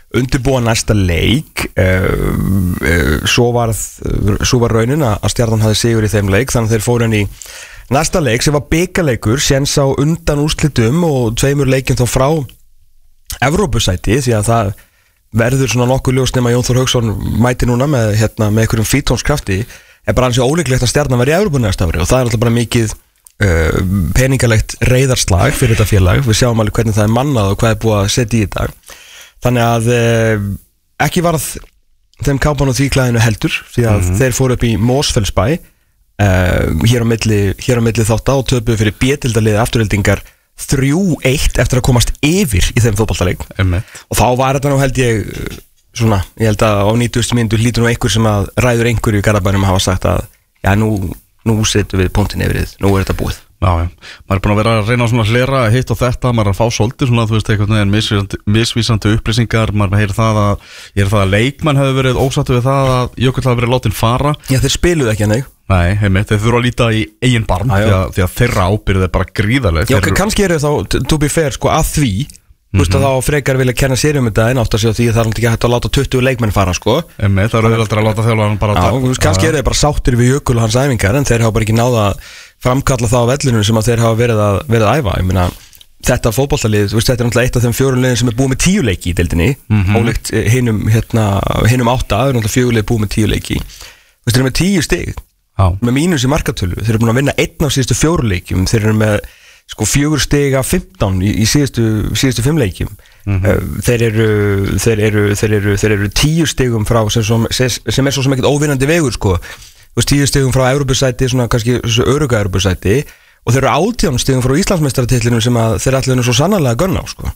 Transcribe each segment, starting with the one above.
undirbúa næsta leik svo var raunin að Stjarnan hafði sigur í þeim leik, þannig að þeir fóru inn í næsta leik sem var bikarleikur, séns á undan úrslitum og 2 leikjum þá frá Evrópusæti, því að það verður svona nokkuð ljós nema Jón Þór Hauksson mæti núna með einhverjum fítónskrafti, bara ansið ólíklegt að Stjarnan verði í Evrópu næsta ári og það alltaf bara mikið peningalegt reyðarslag fyrir þetta félag. Við sjáum alveg hvernig það er mannað og hvað er búið að setja í þetta, þannig að ekki varð þeim kápan og því klæðinu heldur, því að þeir fóru upp í Mosfellsbæ hér á milli þátta og töpuðu fyrir B-deildarliði Aftureldingar 3-1 eftir að komast yfir í þeim fótboltaleik og þá var þetta nú held ég svona, ég held að á 90. mínútu hlýtur nú einhver sem að ræður einhverju í Garðabænum hafa sagt að já, nú setjum við punktin yfir þið, nú er þetta búið. Já, maður er búin að vera að reyna svona hlera hitt og þetta, maður er að fá svolítið svona, þú veist, einhvern veginn misvísandi upplýsingar, maður heyrir það að leikmenn hefur verið ósáttu við það að Jökull hafi verið látin fara. Já, þeir spiluðu ekki hann, Nei, þeir þurfa að líta í eigin barm því að þeirra ábyrgð er bara gríðarleg. Já, kannski eru þá, to be fair, sko, að því þú veist að þá frekar vilja kenna sér þetta en átt að segja því að það er ekki hægt að láta 20 leikmenn fara, sko. Það eru aldrei að láta þjálfarann bara kannski eru þeir bara sáttir við Jökul og hans æfingar en þeir hafa bara ekki náða að framkalla það á vellinu sem að þeir hafa verið að æfa. Ég meina, þetta fótboltalið, þú veist, þetta er náttúrulega eitt af þeim 4 liðin sem er búið með 10 leiki í deildinni, ólíkt hinum 8, það er náttúrulega 4 lið búið með 10 leiki. Þú veist, þeir eru með 10 stig, með mínus í markatölu, þeir eru búin að vinna 1 af síðustu 4 leikjum, þeir eru með sko 4 stig af 15 í síðustu 5 leikjum. Þeir eru 10 stigum frá sem er svo sem ekkert óvinnandi vegur, sko. Þú veist, 10 stigum frá Evrópusæti, svona kannski þessu öruga Evrópusæti og þeir eru 18 stigum frá Íslandsmeistaratitlinum sem að þeir allir svo sannarlega gönna á, sko.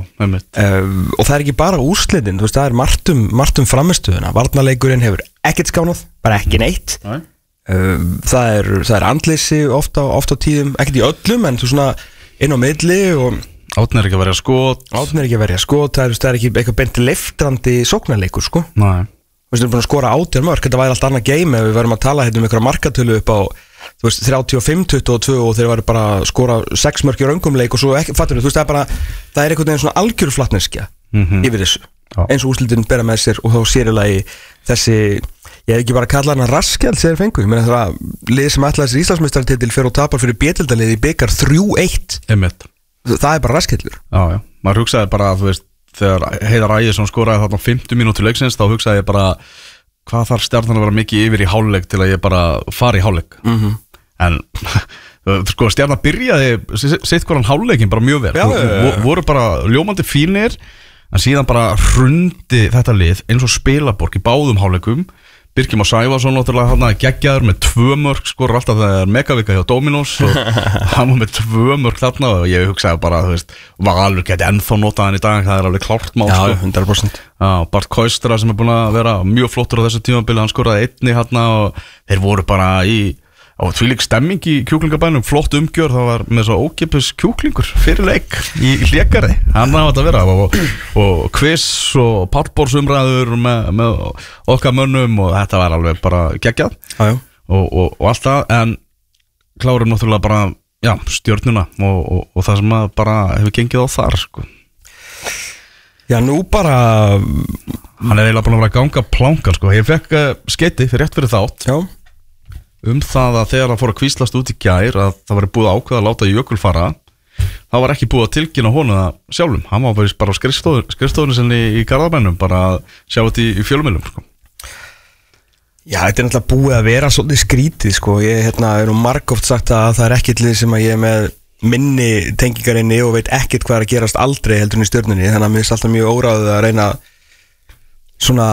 Og það er ekki bara úrslitin, þú veist, það er margt framistöðuna. Varnarleikurinn hefur ekkert skánað, bara ekki neitt. Það er andleysi oft á tíðum, ekkert í öllum en þú svona inn á milli og Átni er ekki að verja skot það er ekki eitthvað beint leiftrandi sóknarleikur, sko. Við erum búin að skora 18 mörk, þetta væri allt annað game ef við verðum að tala hérna einhverja markatölu upp á 35-22 og þeir væri bara að skora 6 mörk í raungumleik og svo ekki, fattur þú veist, það er einhvern veginn svona algjör flatneskja yfir þessu, eins og úrslitin bera með sér og þá sérilagi þessi, ég hef ekki bara að kalla hana raskjald sem þeir fengu, ég meina það að lið sem ætlaði sér Íslandsmeistaratitil fer og tapar fyrir B-deildarliði í bikar 3-1 það er bara raskjallur. Já, maður hugsaði bara að þú veist þegar Heiðar Ægisson skoraði þarna 50 mínútur leiksins þá hugsaði ég bara hvað þarf Stjarnan að vera mikið yfir í hálfleik til að ég bara fari í hálfleik en sko Stjarnan byrjaði sitt hvoran hálfleikin bara mjög vel voru bara ljómandi fínir en síðan bara hrundi þetta lið eins og spilaborg í báðum hálfleikum. Birkir Már Sævarsson náttúrulega hann geggjaður með 2 mörk skorur alltaf þegar það er megavika hjá Dominos og hann var með 2 mörk þarna og ég hugsaði bara, þú veist, Valur geti ennþá notað hann í dag, það er alveg klárt mál, sko. 100%. Bart Koistra sem er búin að vera mjög flottur á þessu tímabili, hann skoraði 1 hérna og þeir voru bara á tvílík stemming í kjúklingabænum, flott umgjörð, það var með svo ókipis kjúklingur fyrir leik í hlékari, hann hafa þetta að vera og quiz og pallborðsumræður með okkar mönnum og þetta var alveg bara geggjað og allt það, en klárum náttúrulega bara stjörnuna og það sem að bara hefur gengið á þar, sko. Já, nú bara hann er eiginlega búin að vera að ganga plankan, sko. Ég fekk skeiti fyrir rétt fyrir þátt það að þegar það fór að kvíslast út í gær að það var búið að ákveða að láta Jökul fara, það var ekki búið að tilkynna honum það sjálfum, hann var bara á skrifstofunni sinni í Garðabænum bara að sjá þetta í fjölmiðlum, sko. Já, þetta er náttúrulega búið að vera svolítið skrítið, sko. Ég er nú margoft sagt að það er ekkert lið sem að ég er með minni tengingar inni og veit ekkert hvað er að gerast aldrei heldur í Stjörnunni, þannig að mér er alltaf mjög óráðið að reyna svona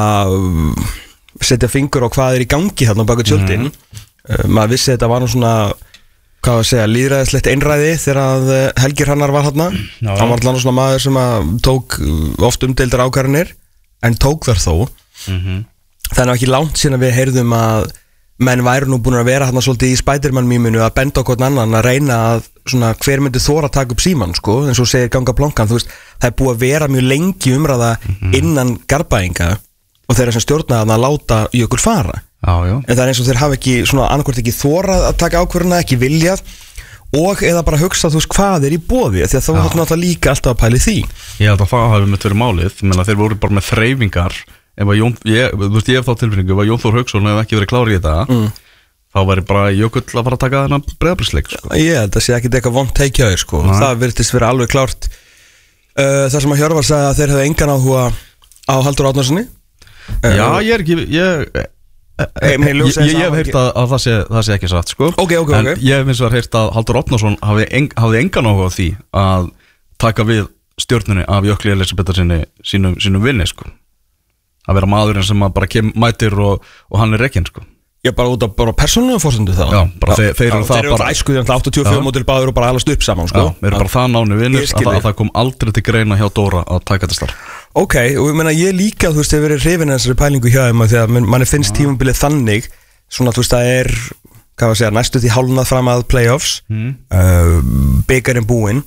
setja fingur á hvað er í gangi þarna á baku tjöldin. Maður vissi þetta var nú svona, hvað að segja, lýðræðislegt einræði þegar að Helgi Hrannar var þarna. Hann var allan svona maður sem að tók oft umdeildar ákvarðanir en tók þar þó. Það er ekki langt síðan að við heyrðum að menn væru nú búin að vera þarna svolítið í Spiderman-mýminu að benda á hvern annan að reyna að svona hver myndi þora að taka upp síman, sko, eins og segir ganga plankan, þú veist, það er búið að vera mjög lengi umræða innan Garðbæinga og þeirra sem stjórnaði að láta Jökul fara. En það er eins og þeir hafa ekki svona annarkvort ekki þorað að taka ákvörðuna, ekki viljað og eða bara hugsa, þú veist, hvað í boði, því að þá var náttúrulega líka alltaf að pæli því. Ég held að það hafi mitt verið málið, menn að þeir voru bara með þreifingar. Ef að þú veist, ég hef þá tilfinningu, ef að Jón Þór Hauksson hefði ekki verið klár í þetta, þá væri bara Jökull að fara að taka þennan Breiðabliksleik, sko. Ég held að sé ekki eitthvað vont teikja þér, sko. Það virtist vera alveg klárt. Það sem að Hjörvar sagði að þeir hefði engan áhuga á Halldór Árnarssoni. Já, ég er ekki, ég hef heyrt að það sé ekki satt, sko. Ok. En ég hef eins og heyrt að Halldór Árnarsson hafði engan áhuga á því að taka við stjórnunni af Jökli Elísabetarsyni sínum vinni, sko. Að vera maðurinn sem að bara mætir og hann rekinn, sko. Já, bara út af persónulegum fórsendu þá. Já, bara þeir eru það bara æskuðið 84 mótil báður og bara alast upp saman, sko. Já, þeir eru bara það nánu vinnir að það kom aldrei til greina hjá Dóra að taka þetta starf. Ok, og ég meina, ég líka, þú veist, hef verið hrifin þessari pælingu hjá þeim að því að manni finnst tímabilið þannig, svona, þú veist, það hvað var að segja, næstu því hálfnað fram að playoffs, bikarinn búinn,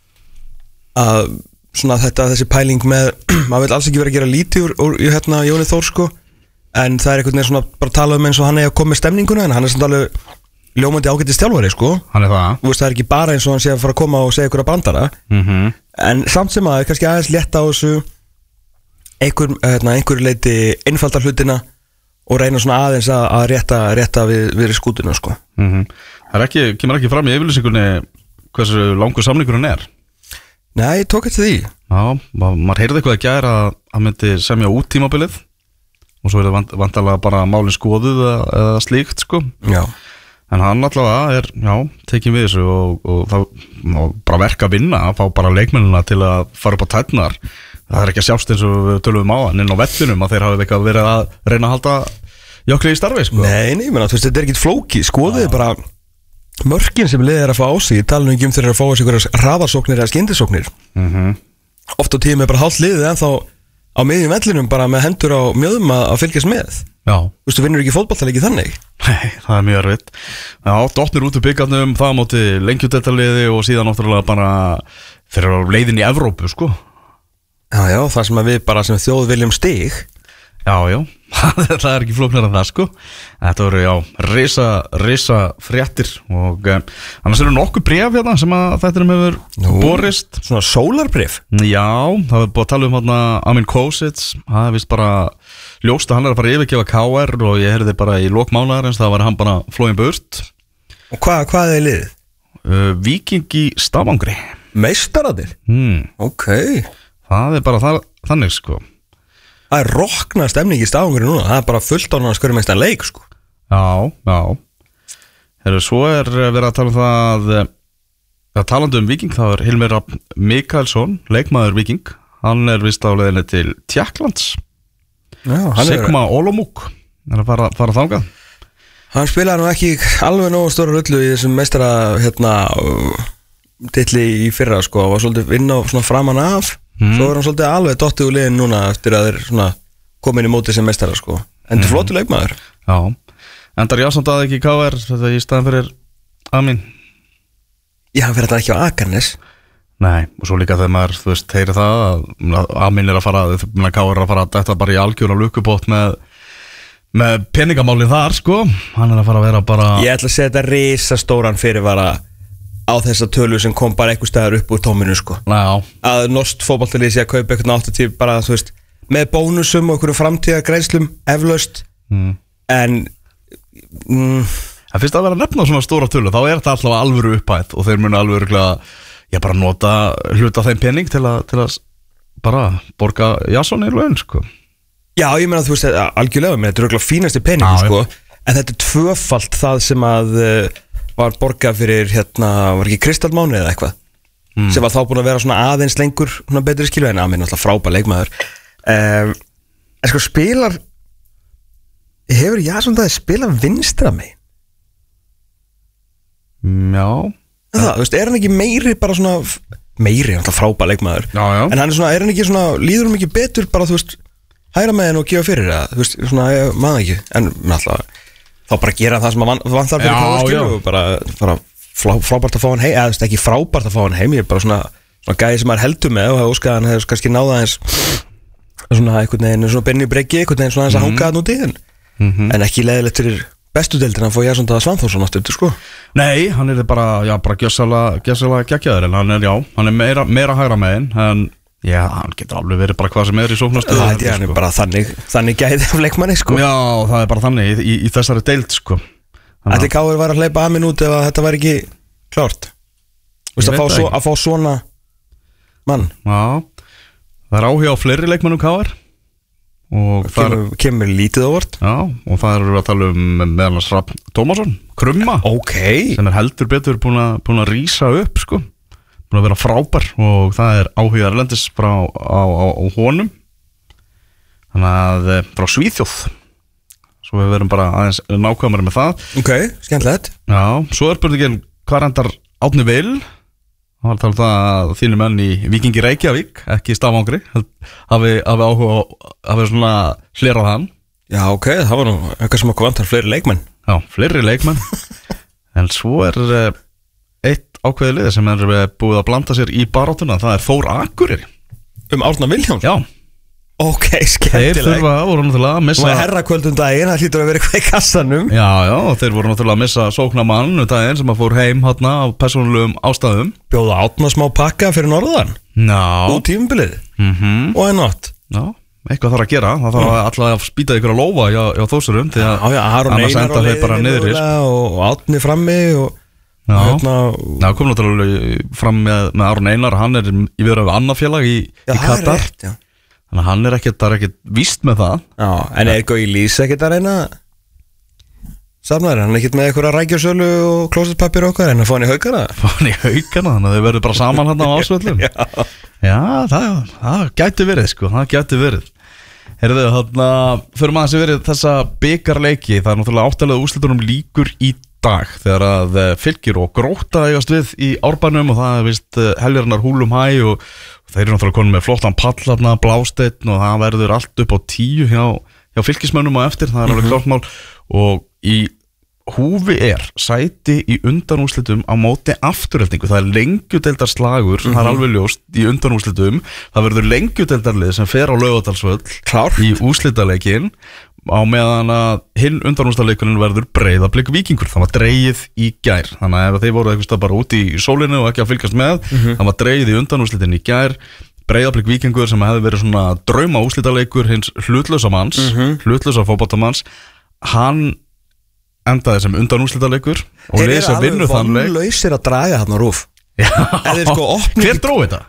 að svona þessi pæling með, maður vil alls ekki vera að gera lítið úr Jóni Þór, sko, en það einhvern veginn svona bara tala eins og hann að koma með stemninguna, en hann samt alveg ljómandi ágætis þjálfari, sko. Hann það. Þú veist, það ekki bara eins og hann sé að fara að koma og segja ykkur að brandara, en samt sem að kannski aðeins létta á þessu einhver leiti einfaldar hlutina og reyna svona aðeins að rétta við skútuna, sko. Það kemur ekki fram í yfirlýsingunni hversu langur samningurinn er. Nei, ég tók eftir því. Já, maður heyrði eitthvað að gæra að hann myndi semja út tímabilið og svo það vantarlega bara málin skoðuð eða slíkt, sko. Já. En hann allavega tekinn við þessu og það bara verka að vinna, að fá bara leikmennina til að fara upp á tætnar. Það er ekki að sjást eins og við tölum á hann inn á vellinum að þeir hafi eitthvað verið að reyna að halda Jökli í starfi, sko. Nei, menn, þú veist, þetta er ekkit flókið, skoðið bara mörkin sem liðið að fá á sig, tala um þeir að fá á sig einhverjar hraðarsóknir eða skyndisóknir. Oft á tíma bara hálft liðið en þá á miðjum vellinum bara með hendur á mjöðum að fylgjast með. Já. Þú veist, þú vinnur ekki fótboltaleiki þannig. Nei, það er mjög erfitt. Já, dottnir út úr byggarnum, það móti lengjudeildarliði og síðan náttúrulega bara þeir eru á leiðin í Evrópu, sko. Já, það sem að við bara sem þjóð viljum stig. Já, það er ekki flóknar en það, sko. Þetta voru, risa fréttir og annars eru nokkuð bréf hérna sem að þetta hefur borist. Svona sólarbréf? Já, það er búið að tala um hérna Amin Kosic, það er vist bara ljóst að hann er að fara að yfirgefa KR og ég heyrði bara í lok mánaðarins, það var hann bara flóin burt. Og hvað er liðið? Víking í Stafangri. Meistaradir? Ok. Það er bara þannig, sko. Það er rokna stemning í Stafangri núna. Það er bara fullt á hann að skörja meistan leik, sko. Já. Svo er verið að tala um það talandi um Víking, það er Hilmir Mikaelsson, leikmaður Víking. Hann er vist á leiðinni til Tékklands. Sigma Olomouc er að fara þangað. Hann spilaði nú ekki alveg nógu stóra rullu í þessum meistara titli í fyrra, sko. Var svolítið inn á svona framan af. Svo er hann svolítið alveg dottið úr liðin núna eftir að þeir svona komin í móti sem meistara, sko. Endur flottur leikmaður. Já. Endar Jason Daði ekki í KR þetta í staðan fyrir Amin? Já, hann fyrir þetta ekki á Akarnes. Nei, og svo líka þegar maður, þú veist, heyri það að Amin er að fara, KR er að fara þetta bara í algjöra lukkupott með peningamálin þar, sko. Hann er að fara að vera bara... Ég ætla að segja þetta risastóran fyrirvara á þessa tölu sem kom bara einhver staðar upp úr tóminu, sko. Já. Að norskt fótboltalið sé að kaupa eitthvað 80 bara, þú veist, með bónusum og einhverju framtíðagreiðslum eflaust. En það fyrst að vera að nefna svona stóra tölu, þá er þetta alltaf alvöru upphætt og þeir munu alveg bara nota hluta þeim pening til að bara borga Jason í laun, sko. Já, ég meina, þú veist, algjörlega, þetta er örugglega fínasti peningur, sko. En þetta er tvöfalt það sem að var borgað fyrir, var ekki Kristallmáni eða eitthvað, sem var þá búin að vera svona aðeins lengur, svona betri skilu, en Amin alltaf frábær leikmaður. En sko, hefur Jason Daði spilað vinstra megin? Já. Það, þú veist, er hann ekki meiri bara svona, meiri, alltaf frábær leikmaður, já. En hann er svona, er hann ekki svona, líður hann ekki betur bara, þú veist, hægra megin og gefa fyrir það, þú veist, svona, ég maður ekki, en alltaf þá bara gera það sem að vantar fyrir kóðaskilu og bara frábært að fá hann heim, eða þú veist, ekki frábært að fá hann heim, ég er bara svona gæði sem maður heldur með og hefur óskað hann hefur kannski náða eins svona einhvern veginn, svona benni breyki, einhvern veginn svona eins að hanga það núti en ekki leiðilegt fyrir bestu deildina að fá Jason Daða Svanþórsson aftur, sko. Nei, hann er bara gjössalega geggjaður, en hann er meira hægra megin, en já, hann getur alveg verið bara hvað sem í sóknarstöðu. Það er bara þannig gæði af leikmanni, sko. Já, það er bara þannig í þessari deild, sko. Ætli Káir var að hleypa að minn út ef þetta var ekki klárt? Að fá svona mann. Já, það er áhuga á fleiri leikmannum Káir. Og kemur lítið ávart. Já, og það eru að tala meðal hans Hrafn Tómasson, Krumma, sem heldur betur búin að rísa upp, sko, búin að vera frábær, og það er áhuga erlendis á honum, þannig að frá Svíþjóð, svo við verum bara aðeins nákvæmari með það. Skemmtilegt. Já, svo er spurningin hvað endar Árni Vil. Það var að tala það að þínu menn í Víkingi Reykjavík, ekki í Stafangri, hafi áhuga hafi svona hlerað hann. Já, það var nú eitthvað sem okkur vantar fleiri leikmenn. Já, fleiri leikmenn. En svo er eitt ákveðið lið sem er búið að blanda sér í baráttuna, það er Þór Akureyri. Árna Vilhjáms? Já. Skemmtileg. Þeir voru náttúrulega að missa. Og herrakvöldum daginn, það hlýtur að vera eitthvað í kassanum. Já, þeir voru náttúrulega að missa sóknarmann daginn sem að fór heim hérna af persónulegum ástæðum. Bjóða Árna smá pakka fyrir norðan. Og tímabilið. Og not. Já, eitthvað þarf að gera. Það þarf alltaf að spýta ykkur að lófa hjá Þórsurum. Aron Einar á leiðinni og Árni frammi og Já, kom náttúrulega fram með Aron Einar. Hann er í viðræðu annað félag í Katar. Þannig að hann er ekkert víst með það. Já, en er Gaui Lýs ekkert að reyna samnaður? Hann er ekkert með eitthvað rækjursölu og klósettpappir okkar, en að fá hann í haugana? Þannig að þau verður bara saman hann á ásvöllum. Já, það gæti verið, sko, það gæti verið. Heyrðu, þarna fyrir maður sem verið þessa bikarleiki, það er náttúrulega áttalega úrslitunum líkur í dag þegar að Fylkir og Grótta eigast við í Árbænum, og það er vist heljarinnar húlum hæ, og þeir eru náttúrulega konum með flottan pallarna, Blásteinn, og það verður allt upp á 10 hjá Fylkismönnum á eftir, það er alveg klart mál. Og í húfi er sæti í undanúrslitum á móti afturheldingu. Það er lengjudeildarslagur, það er alveg ljóst í undanúrslitum. Það verður lengjudeildarlið sem fer á Laugardalsvöll í úrslitaleikin, á meðan að hinn undanúrslitaleikurinn verður Breiðablik Víkingur. Það var dregið í gær, þannig að ef þeir voru eitthvað bara úti í sólinu og ekki að fylgjast með, það var dregið í undanúrslitin í gær. Breiðablik Víkingur sem hefði verið svona drauma úrslitaleikur hins hlutlausa manns, hlutlausa fótboltamanns, hann endaði sem undanúrslitaleikur og leysa vinnu þann leik. Þeir eru alveg vonlausir að draga hann á RÚV. Hver dróði þetta?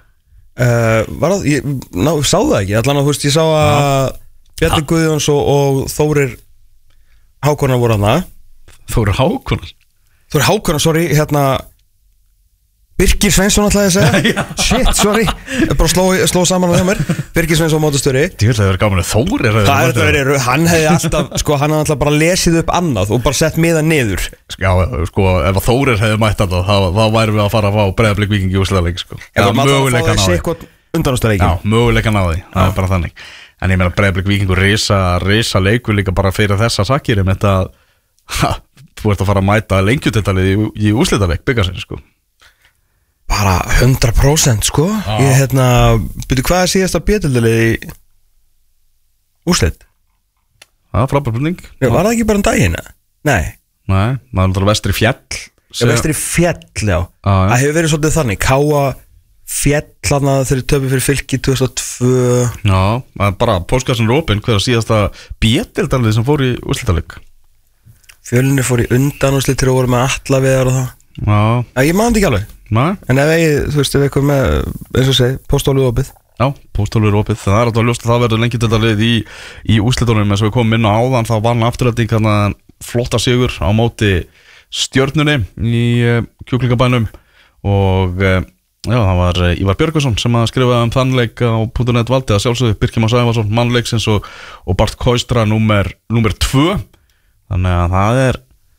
Ég sá það ekki, allan að ég sá að Bjarni Guðjóns og Þórir Hákonar voru hann. Þórir Hákonar, sorry, Birgir Sveinsson ætlaði að segja. Shit, sorry, bara sló saman á mér. Birgir Sveinsson mótastöri. Það verður gaman að Þórir. Hann hefði alltaf, hann hefði alltaf bara lesið upp annað og bara sett miðan niður. Já, ef að Þórir hefði mætt alltaf, þá værum við að fara að fá Breiðablik Víking í úrslitaleik, möguleikan á því. Já, möguleikan á því, það er bara þannig. En ég meina Breiðablik Víkingur risa leikur líka bara fyrir þessa sakir. Þú ert að fara að mæta lengjudeildarlið í úrslitaleik byggasins, Bara 100%, Ég byrju, hvað er síðasta B-deildalið í úrslit? Það er frábær spurning. Var það ekki bara um daginn? Nei, það er Vestri Fjall. Vestri Fjall, já. Það hefur verið svolítið þannig. Káa Fjall þegar töfum fyrir Fylki 2002. Já, það er bara póstkassin er opinn hver að síðasta B-deildalið sem fór í úrslitaleik. Fjölnir fór í undanúrslit til að voru með Allavegar og það. Já, ég man þetta ekki alveg. En ef við eitthvað með, eins og segi, pósthólfið opið. Já, pósthólfið er opið. Það er alltaf ljóst að það verður lengjudeildarlið í úrslitunum, eins og við komum inn á áðan, þá var hann afturhalding flotta sigur á móti Stjörnunni í Kjúklingabænum, og það var Ívar Björgvarsson sem að skrifaði þann leik á .net valdi að sjálfsögðu Birkir Már Sævarsson mannleiksins og Bart Koistra númer 2. Þannig að það er,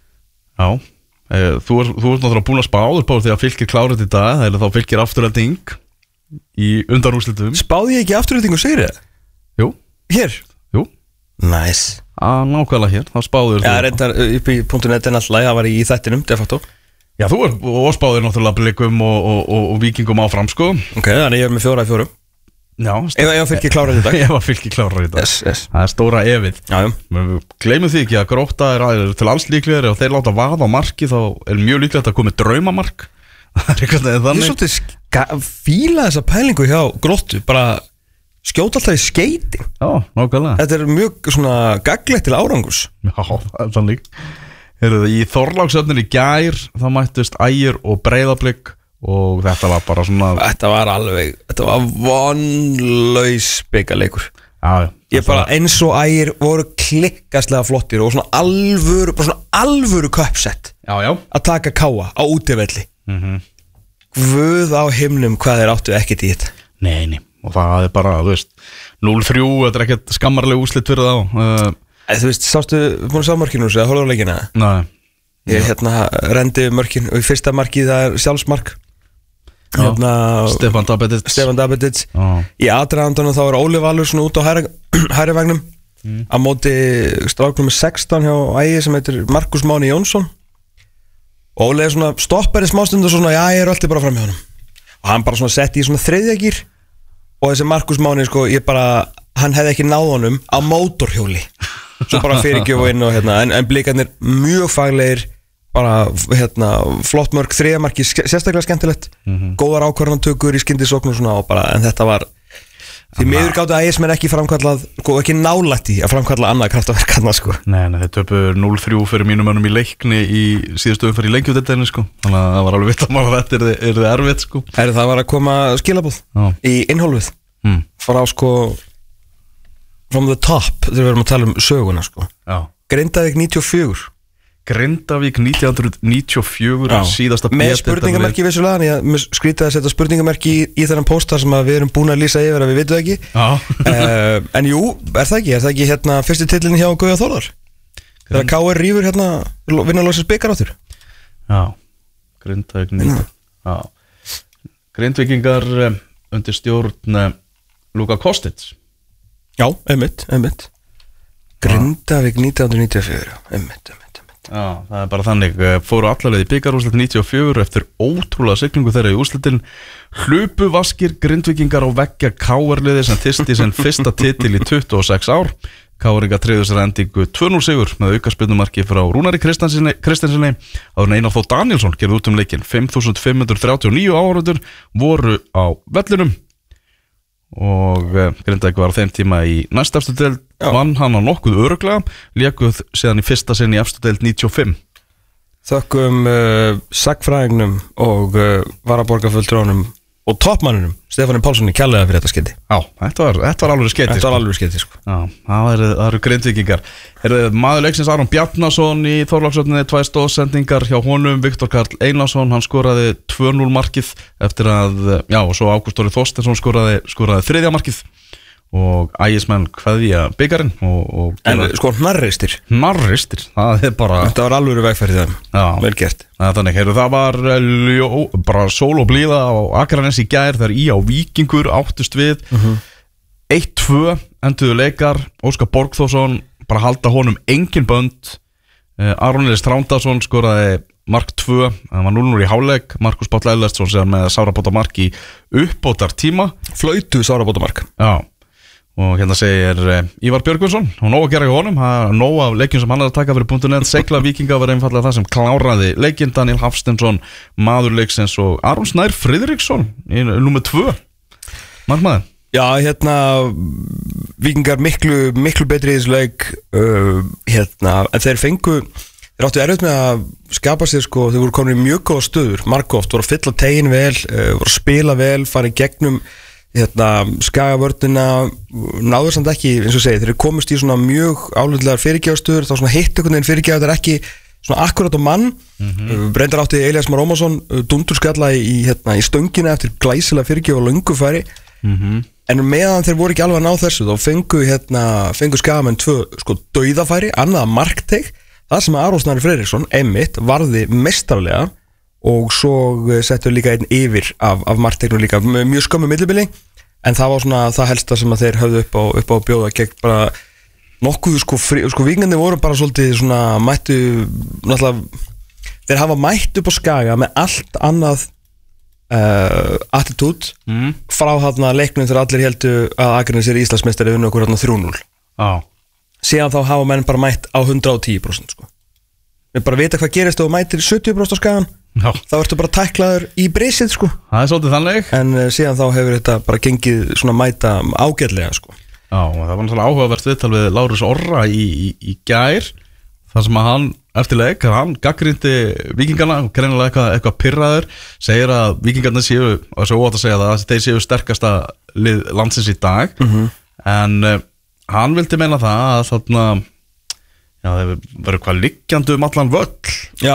þú ert náttúrulega búin að spá áður på því að Fylkir klárið í dag, það er þá Fylkir afturhalding í undanúrslitum. Spáði ég ekki afturhalding og sigri? Jú. Hér? Jú. Nice. Nákvæmlega hér, þá spáður þú. Já, reyndar upp í .net en alltaf, það var í þættinum, de facto. Já, þú spáður náttúrulega Blikum og Víkingum áfram, Ok, þannig ég er með 4-4. Já, ef Fylkir klárar í dag. Ef Fylkir klárar í dag. Yes. Það stóra efið. Já. Gleymum því ekki að Grótta til alls líklegri og þeir láta vaða á marki þá mjög líklegt að komi draumamark. Það eitthvað þannig. Ég svolítið fíla þessa pælingu hjá Gróttu, bara skjóta alltaf í skeiti. Já, nákvæmlega. Þetta mjög svona gagnlegt til árangus. Já, það þannig. Í Þorláksöfnin í gær þá mættust Ægir og Breiðablik og þetta var bara svona Þetta var vonlaus byggaleikur. Já, ég bara eins og Ægir voru klikkaslega flottir og svona alvöru köpsett að taka káa á útivelli. Guð á himnum hvað þeir áttu ekkert í þetta. Nei, og það bara, þú veist 0-3, þetta ekkert skammarleg úrslit fyrir þá. Þú veist, sástu búin að sá mörkinu eða horfðu á leikina? Nei. Ég rendi mörkin og í fyrsta markið það sjálfsmark. Stefán Dabedic. Í aðdragandunum þá Óli Valur svona út á hægri vagnum á móti stráknum með 16 hjá Ægi sem heitir Markus Máni Jónsson. Óli svona stoppar í smástund og svona ég alltaf bara fram hjá honum og hann bara svona sett í svona þriðja gír og þessi Markus Máni sko hann hefði ekki náð honum á mótorhjóli svo bara fyrirgjöfu inn og en blikarnir mjög faglegir bara flott mörg, þriðamarki sérstaklega skemmtilegt, góðar ákvarðantökur í skyndisókn og svona og bara en þetta var því miður gátu Ægismenn ekki framkallað sko ekki nálægt í að framkalla annað kraftaverk sko. Nei, þeir töpu 0-3 fyrir mínum mönnum í leikni í síðustu umferð í leikjúdeildinni sko. Þannig að það var alveg vitt að mála þetta er þið erfitt sko. Það var að koma skilaboð í innhólfið frá sko from the top þegar við erum að tala um söguna sko. Grindavík 94 Grindavík 1994 síðasta með spurningamerki vissulega en ég skrítið að setja spurningamerki í þennan póstar sem við erum búin að lýsa yfir að við vitum ekki en jú, er það ekki fyrsti titillin hjá Gauja Þórðar þegar KR rífur vinnarlóksins bikar áttur Grindavík Grindvíkingar undir stjórn Luka Kostic einmitt Grindavík 1994 einmitt Já, það bara þannig, fóru allarleið í bikarúrslit 94 eftir ótrúlega siglingu þeirra í úrslitin hlupu vaskir Grindvíkingar á veggja KR-liði sem þyrsti sinn fyrsta titil í 26 ár KR-inga tryggðu sér endingu 2-0 sigur með aukaspyrnumarki frá Rúnari Kristensinni áður en Einar Þór Danielsson gerði út leikinn 5.539 áhorfendur voru á vellinum og Grindavík var á þeim tíma í næstefstu deild vann hann á nokkuð örugglega lékuð síðan í fyrsta sinn í efstu deild 95 Þökkum sagfræðingnum og varaborgarfulltrúanum og toppmanninum Stefáni Pálssoni kærlega fyrir þetta skeiti. Já, þetta var alveg skeiti. Þetta var alveg skeiti sko. Já, það eru Grindvíkingar. Maður leiksins Aron Bjarnason í Þorláksöfninni, 2 stóðsendingar hjá honum, Viktor Karl Einarsson, hann skoraði 2-0 markið eftir að, og svo Ágúst Orri Þorsteinsson skoraði 3. markið og Ægismenn kveðja bikarinn og en sko hnarristir, það bara þetta var alveg vegferð þeim, vel gert. Þannig, það var bara sól og blíða á Akranes í gær þegar á Víkingur áttust við 1-2 enduðu leikar, Óskar Borgþórsson bara halda honum engin bönd Aron Elís Trándason skoraði mark 2, það var 0-0 í hálfleik Markus Páll Ellertsson sér með sárabótamark í uppbótar tíma flautu sárabótamark og hérna segir Ívar Björgvinsson og nóg að gera í honum, nóg af leikjum sem hann er að taka fyrir .net, segla Víkinga var einfallega það sem kláraði leikinn, Daniel Hafsteinsson maður leiksins og Aron Snær Friðriksson í nummer 2 markmaður. Já, Víkingar miklu betri í þessu leik en þeir áttu erfitt með að skapa sér sko, þeir voru komin í mjög góða stöður margóft, voru að fylla tegin vel voru að spila vel, fara í gegnum skagavörnina náður samt ekki, eins og segi, þeir komist í svona mjög álitlegar fyrirgjáðstöður þá svona hitt einhvern veginn fyrirgjáð, þetta er ekki svona akkurat á mann, reyndar átti Elías Már Ómarsson dundurskalla í stöngina eftir glæsilega fyrirgjáð og löngufæri en meðan þeir voru ekki alveg að ná þessu þá fengu skagamenn 2 sko dauðafæri, annað markteig það sem Aron Snær Friðriksson einmitt varði meistarlega og svo settur líka einn yfir af marktegnum líka með mjög skömmu millibili en það var svona það helsta sem að þeir höfðu upp á bjóða gegn bara nokkuð sko Víkingandi voru bara svolítið svona mættu náttúrulega þeir hafa mætt upp á Skaga með allt annað attitude frá þarna leiknum þegar allir heldu að Akranes er Íslandsmeistari vinna okkur þarna 3-0 síðan þá hafa menn bara mætt á 110% sko. Við bara vita hvað gerist og mætir 70% á skagan þá ertu bara tæklaður í brisið sko. Það er svolítið þannig en síðan þá hefur þetta bara gengið svona mæta ágætlega sko. Já, og það var náttúrulega áhugavert viðtal við Lárus Orra í gær þar sem að hann eftir leik, hann gaggrindi Víkingana og greinilega eitthvað pirraður segir að Víkingarnir séu og þessu óvægt að segja það að þeir séu sterkasta lið landsins í dag en hann vildi meina það að þarna þeir verður hvað liggjandi allan völl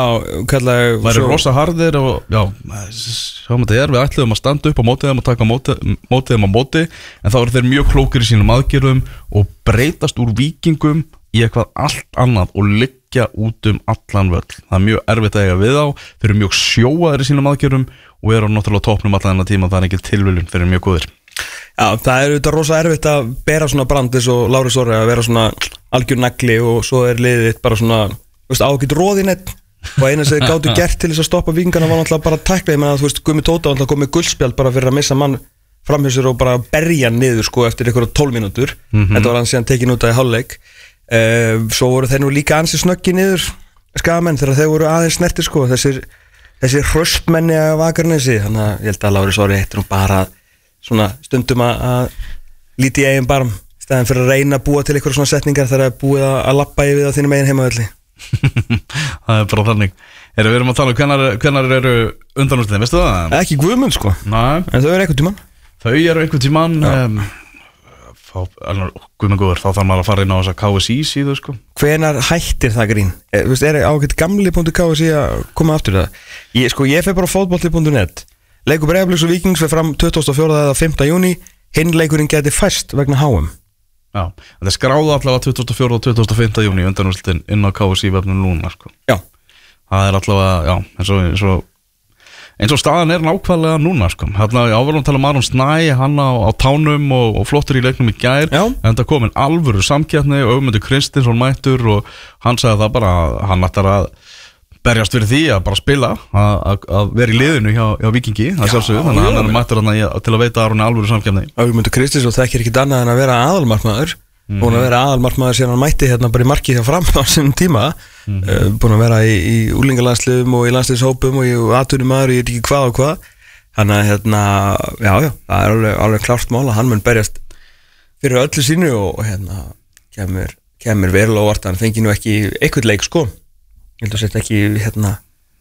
væri rosa harðir og sjáum þetta við ætluðum að standa upp á móti þeim og taka móti þeim á móti en þá eru þeir mjög klókir í sínum aðgerðum og breytast úr Víkingum í eitthvað allt annað og liggja út allan völl. Það er mjög erfitt að eiga við á, þeir eru mjög sjóaðir í sínum aðgerðum og eru náttúrulega toppnum allan þennan tíma og það er ekki tilviljun, þeir eru mjög góðir. Já, það er auðvitað rosa erfitt að bera svona brandis og Lárus Orri að vera svona algjör nagli og svo er liðið þitt bara svona, ágætt róðinett og eina sem þeir gátu gert til þess að stoppa Víkingarna var náttúrulega bara að tækla, ég meina að Gummi Tóta náttúrulega kom með gullspjald bara fyrir að missa mann framhjusur og bara berja hann niður sko eftir einhverja 12 mínútur. Þetta var hann síðan tekin út af í hálfleik. Svo voru þeir nú líka ansi snöggi niður skagamenn þegar þeir voru aðeins snertir sko, þessi hraustmenni af Akranesi, þannig að ég held að Lárus Orri eittir nú bara svona stundum að líti í eigin barm í staðinn fyrir að reyna að búa til eitthvað svona setningar þegar það er búið að lappa yfir á þínum eigin heimavelli. Það er bara þannig. Við erum að tala hvenær eru undanúrslitin, veistu það? Ekki Guðmund sko. Nei. En þau eru einhvern tímann. Þau eru einhvern tímann Guðmund góður, þá þarf maður að fara inn á þessa KSI síðu sko. Hvenær hættir það grín? Er ágætt gamli.KSI að koma aftur það? Ég fer bara á fótbolti.net. Leikur Breiðabliks og Víkings fer fram 24. eða 5. júní. Hinn leikurinn geti fæst vegna HM. Já, þetta skráðu allavega 24. og 25. júní undanúrslitin inn á KSI vefnum núna sko. Já. Það er allavega, eins og staðan er nákvæmlega núna sko. Hérna áverðum að tala um Aron Snæ, hann á tánum og flottur í leiknum í gær en það kom en alvöru samkeppni og Ögmundur Kristinsson mættur og hann sagði það bara hann ætlar að berjast fyrir því að bara spila að vera í liðinu hjá Víkingi það sjálfsögðu, þannig að hann er mættur til að veita Aroni alvöru samkeppni. Ögmundur Kristinsson þekkir ekkit annað en að vera aðalmarkmaður búin að vera aðalmarkmaður síðan hann mætti hérna bara í marki hjá Fram á sinum tíma búin að vera í úlingalandsliðum og í landsliðshópum og í atvinnumaður og ég veit ekki hvað og hvað þannig að hérna, það er alveg klárt mál að hann mun berjast fyrir öllu sínu og hérna kemur verulega óvart að hann fengi nú ekki eitthvað leik sko ég held að setja ekki hérna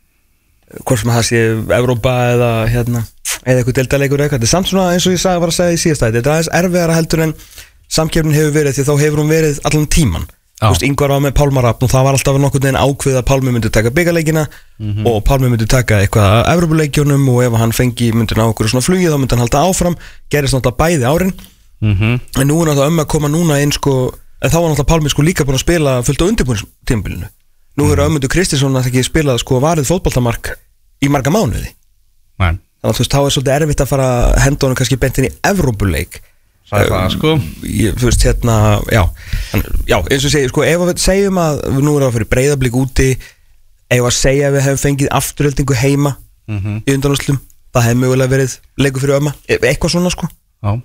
hvort sem það sé Evrópa eða eitthvað deildarleikur eitthvað, þetta er samt svona eins og ég var að segja í síðastæði, þetta er aðeins erfiðara heldur en samkeppnin hefur verið því þá hefur hún verið allan tíman. Ingvar var með Pálma Rafn og það var alltaf nokkurn veginn ákveð að Pálmi myndi taka bikarleikina og Pálmi myndi taka eitthvað af Evrópuleikjunum og ef hann myndi ná okkur svona flugið þá myndi hann halda áfram, gerist náttúrulega bæði árin en nú er náttúrulega að koma núna inn sko, en þá var náttúrulega Pálmi sko líka búin að spila fullt á undirbúningstímabilinu. Nú er Ögmundur Kristinsson að ekki spilað sko varið fótboltamark í marga mánuði. Þannig að þá er svolítið erfitt að fara að henda honum kannski beint inn í Evrópuleik. Sko. Þú veist hérna já, eins og segja sko, ef við segjum að nú erum við að fyrir Breiðablik úti ef að segja að við hefum fengið afturöldingu heima í undanúrslitum, það hefði mögulega verið leikur fyrir Öma, eitthvað svona sko en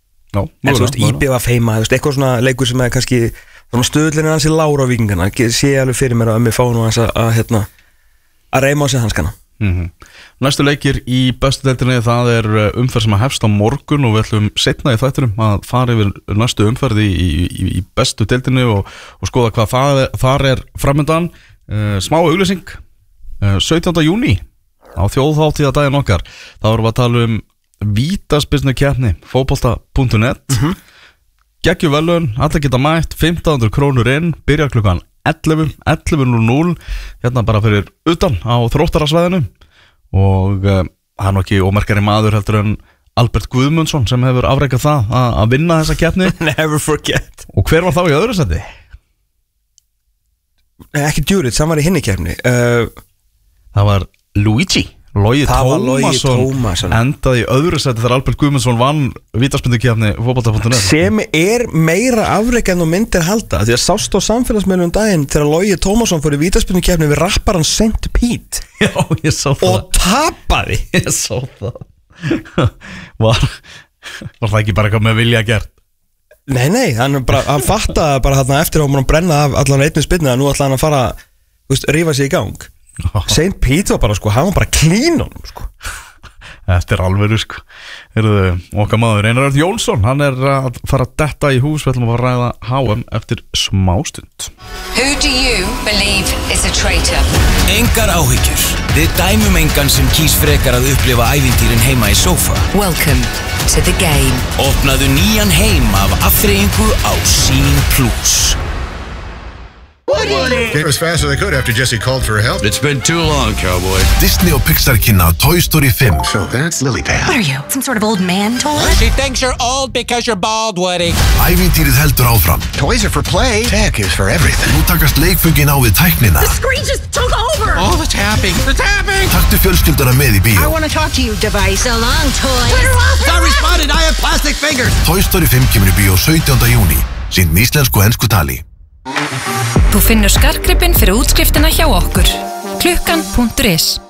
þú veist, IBF heima, eitthvað svona leikur sem er kannski stöðlinn er hans í lára á Víkingana, sé alveg fyrir mér að Ömmi fá nú hans að reyma á sig hanskana. Næstu leikir í bestu deildinni það er umferð sem að hefst á morgun og við ætlum seinna í þættinum að fara yfir næstu umferð í bestu deildinni og skoða hvað þar er framöndan. Smá auglýsing 17. júní á þjóðhátíðardaginn okkar þá erum við að tala um vítaspyrnukeppni fótbolta.net geggjum velun, allir geta mætt 1500 krónur inn, byrjar klukkan 11:00 hérna bara fyrir utan á Þróttarasvæðinu og hann er ekki ómerkari maður heldur en Albert Guðmundsson sem hefur afrekað það að vinna þessa keppni Never forget. Og hver var þá í öðru sæti? Ekki Djuric, hann var í hinni keppni Það var Luigi Logi Logi Tómasson Tómasson. endaði í öðru seti þegar Albert Guðmundsson vann vítaspyrnukeppni fótbolta.net sem meira afrek en þú myndir halda, því að sást á samfélagsmiðlum daginn þegar Logi Tómasson fór í vítaspyrnukeppni við rapparan St. Pete Já, ég sá það og tapaði. Ég sá það Var það ekki bara eitthvað með vilja gert? Nei, hann fattaði bara þarna eftir að hann brenna af allan einnig spyrnu að nú ætla hann að fara rífa sig í gang. St. Pete var bara hann var bara clean honum Þetta alveg Heyrðu, okkar maður Einar Örn Jónsson hann að fara að detta í hús við ætlum að fara að ræða HM eftir smástund Who do you believe is a traitor? Engar áhyggjur. Við dæmum engan sem kýs frekar að upplifa ævintýrin heima í sófa. Welcome to the game. Opnaðu nýjan heim af afþreyingu á Sýn+. Came as fast as they could after Jesse called for help. It's been too long, cowboy. Disney og Pixar kynna Toy Story 5. So that's Lily Pad. What are you, some sort of old man toy? She thinks you're old because you're bald, Woody. Ævintýrið heldur áfram. Toys are for play. Tech is for everything. Nú takast leikföngin á við tæknina. The screen just took over! Oh, the tapping. The tapping! Taktu fjölskylduna með í bíó. I want to talk to you, device. So long, toys. I responded. I have plastic fingers. Toy Story 5 kemur í bíó 17. júní. Sýnd með íslensku og ensku tali. Þú finnur skartgripinn fyrir útskriftina hjá okkur. Klukkan.is